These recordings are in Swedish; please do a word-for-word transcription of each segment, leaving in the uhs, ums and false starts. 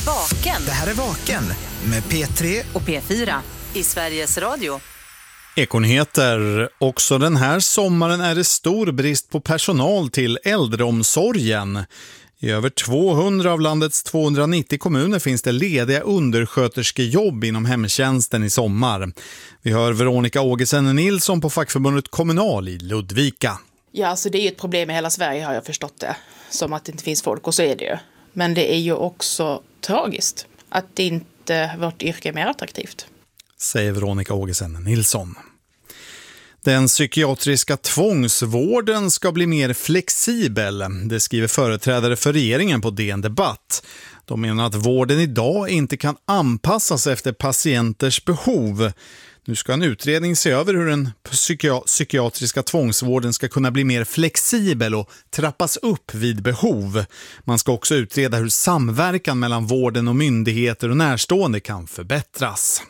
Vaken. Det här är Vaken med P tre och P fyra i Sveriges Radio. Ekonyheter. Också den här sommaren är det stor brist på personal till äldreomsorgen. I över tvåhundra av landets tvåhundranittio kommuner finns det lediga undersköterskejobb inom hemtjänsten i sommar. Vi hör Veronica Ågesen Nilsson på fackförbundet Kommunal i Ludvika. Ja, alltså det är ju ett problem i hela Sverige, har jag förstått det. Som att det inte finns folk, och så är det ju. Men det är ju också tragiskt att inte vårt yrke är mer attraktivt. Säger Veronica Ågesen Nilsson. Den psykiatriska tvångsvården ska bli mer flexibel. Det skriver företrädare för regeringen på D N Debatt. De menar att vården idag inte kan anpassas efter patienters behov. Nu ska en utredning se över hur den psyki- psykiatriska tvångsvården ska kunna bli mer flexibel och trappas upp vid behov. Man ska också utreda hur samverkan mellan vården och myndigheter och närstående kan förbättras.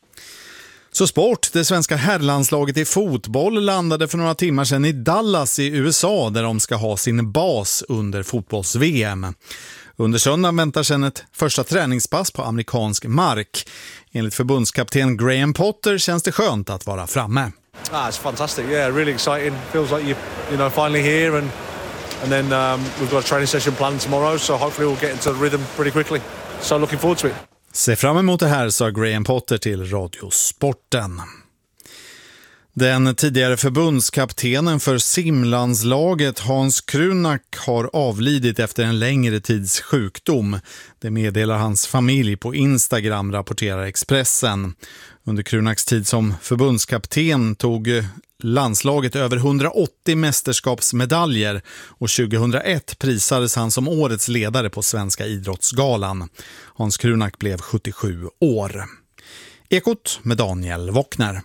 Så sport, det svenska herrlandslaget i fotboll landade för några timmar sedan i Dallas i U S A där de ska ha sin bas under fotbolls-V M. Under söndagen väntar sedan ett första träningspass på amerikansk mark. Enligt förbundskapten Graham Potter känns det skönt att vara framme. Ah, it's fantastic. Yeah, really exciting. Feels like you, you know, finally here, and and then um, we've got a training session planned tomorrow, so hopefully we'll get into the rhythm pretty quickly. So looking forward to it. Se fram emot det här, sa Graham Potter till Radiosporten. Den tidigare förbundskaptenen för simlandslaget Hans Krunak har avlidit efter en längre tids sjukdom. Det meddelar hans familj på Instagram, rapporterar Expressen. Under Krunaks tid som förbundskapten tog landslaget över hundraåttio mästerskapsmedaljer och tjugohundraett prisades han som årets ledare på Svenska idrottsgalan. Hans Krunak blev sjuttiosju år. Ekot med Daniel Wockner.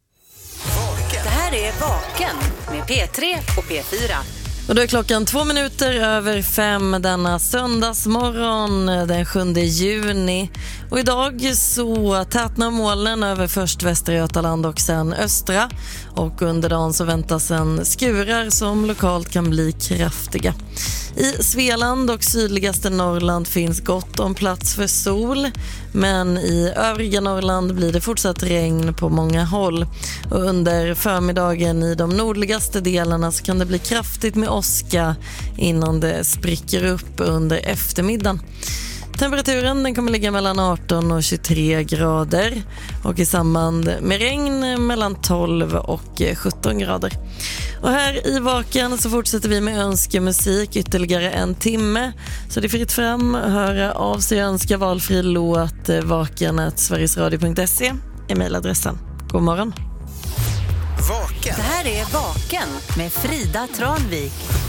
Det här är Vaken med P tre och P fyra. Och då är klockan två minuter över fem denna söndagsmorgon den sjunde juni. Och idag så tätnar molnen över först Västra Götaland och sen östra. Och under dagen så väntas en skurar som lokalt kan bli kraftiga. I Svealand och sydligaste Norrland finns gott om plats för sol. Men i övriga Norrland blir det fortsatt regn på många håll. Och under förmiddagen i de nordligaste delarna så kan det bli kraftigt med åska innan det spricker upp under eftermiddagen. Temperaturen den kommer ligga mellan arton och tjugotre grader och i samband med regn mellan tolv och sjutton grader. Och här i Vaken så fortsätter vi med önskemusik ytterligare en timme. Så det är fritt fram att höra av sig och önska valfri låt vaken at sverigesradio punkt se är mejladressen. God morgon. Vaken. Det här är Vaken med Frida Tranvik.